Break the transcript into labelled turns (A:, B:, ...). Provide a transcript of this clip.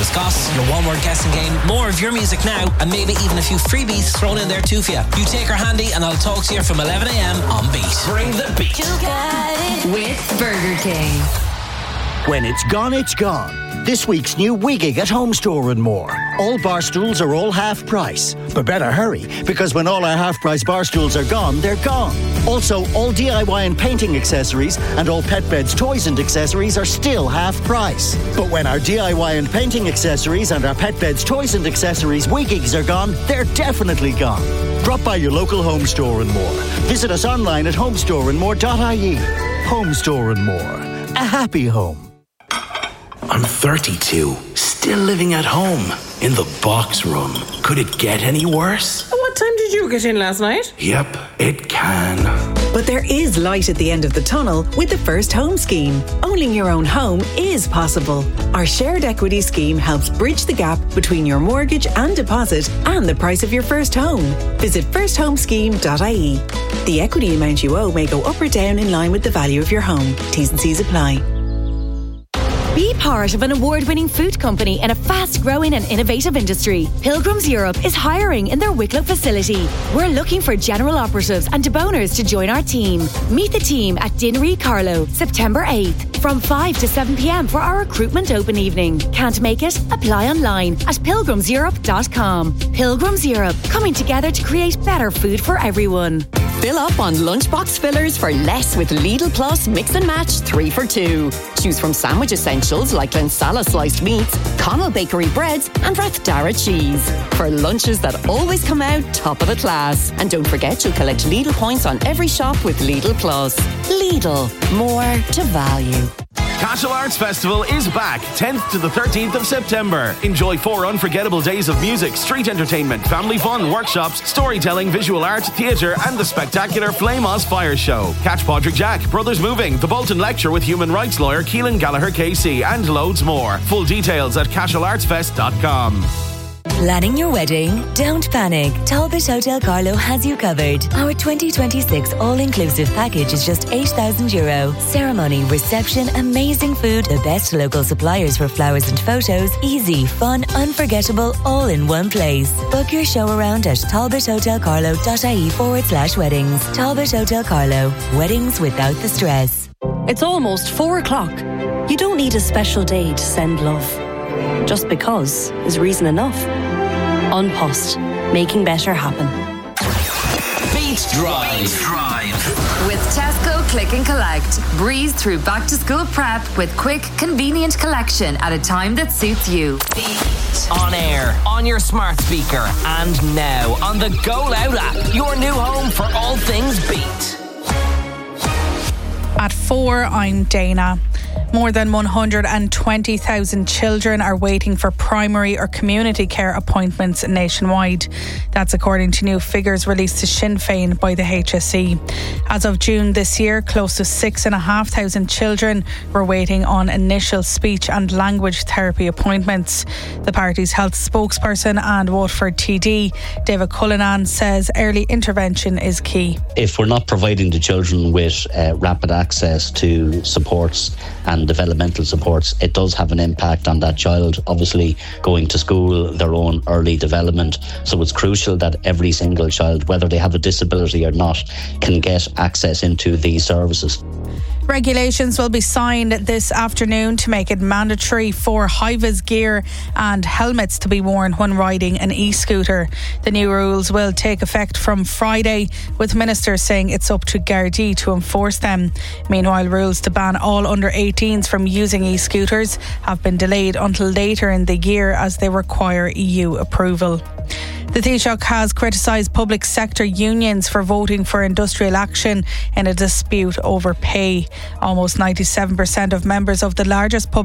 A: Christmas costs, your one-word guessing game, more of your music now, and maybe even a few freebies thrown in there too for you. You take her handy and I'll talk to you from 11 a.m. on Beat. Bring the beat.
B: You got it with Burger King.
C: When it's gone, it's gone. This week's new Wigging at Home Store and more. All bar stools are all half price. But better hurry, because when all our half price bar stools are gone, they're gone. Also, all DIY and painting accessories and all pet beds, toys and accessories are still half price. But when our DIY and painting accessories and our pet beds, toys and accessories Wiggings are gone, they're definitely gone. Drop by your local Home Store and more. Visit us online at homestoreandmore.ie. Home Store and More. A happy home.
D: I'm 32, still living at home, in the box room. Could it get any worse?
E: What time did you get in last night?
D: Yep, it can.
F: But there is light at the end of the tunnel with the First Home Scheme. Owning your own home is possible. Our shared equity scheme helps bridge the gap between your mortgage and deposit and the price of your first home. Visit firsthomesscheme.ie. The equity amount you owe may go up or down in line with the value of your home. T's and C's apply.
G: Be part of an award-winning food company in a fast-growing and innovative industry. Pilgrims Europe is hiring in their Wicklow facility. We're looking for general operatives and deboners to join our team. Meet the team at Dinnery Carlow, September 8th, from 5 to 7 p.m. for our recruitment open evening. Can't make it? Apply online at pilgrimseurope.com. Pilgrims Europe, coming together to create better food for everyone.
H: Fill up on lunchbox fillers for less with Lidl Plus Mix and Match 3 for 2. Choose from sandwich essentials like Glensala sliced meats, Connell Bakery breads and Rathdara cheese. For lunches that always come out top of the class. And don't forget you'll collect Lidl points on every shop with Lidl Plus. Lidl, more to value.
I: Cashel Arts Festival is back 10th to the 13th of September. Enjoy 4 unforgettable days of music, street entertainment, family fun, workshops, storytelling, visual art, theatre and the spectacular Flame Oz Fire Show. Catch Padraig Jack, Brothers Moving, the Bolton Lecture with human rights lawyer Keelan Gallagher KC and loads more. Full details at cashelartsfest.com.
J: Planning your wedding? Don't panic. Talbot Hotel Carlow has you covered. Our 2026 all-inclusive package is just €8,000. Ceremony, reception, amazing food, the best local suppliers for flowers and photos, easy, fun, unforgettable, all in one place. Book your show around at talbothotelcarlow.ie/weddings. Talbot Hotel Carlow. Weddings without the stress.
K: It's almost 4 o'clock. You don't need a special day to send love. Just because is reason enough. An Post, making better happen.
A: Beat Drive.
B: With Tesco Click and Collect. Breeze through back to school prep with quick, convenient collection at a time that suits you.
A: Beat. On air, on your smart speaker, and now on the Go Loud app. Your new home for all things Beat.
L: At 4, I'm Dana. More than 120,000 children are waiting for primary or community care appointments nationwide. That's according to new figures released to Sinn Féin by the HSE. As of June this year, close to 6,500 children were waiting on initial speech and language therapy appointments. The party's health spokesperson and Waterford TD, David Cullinan, says early intervention is key.
M: If we're not providing the children with rapid access to supports and developmental supports, it does have an impact on that child, obviously going to school, their own early development. So it's crucial that every single child, whether they have a disability or not, can get access into these services.
L: Regulations will be signed this afternoon to make it mandatory for high-vis gear and helmets to be worn when riding an e-scooter. The new rules will take effect from Friday, with ministers saying it's up to Gardaí to enforce them. Meanwhile, rules to ban all under 18s from using e-scooters have been delayed until later in the year as they require EU approval. The Taoiseach has criticised public sector unions for voting for industrial action in a dispute over pay. Almost 97% of members of the largest public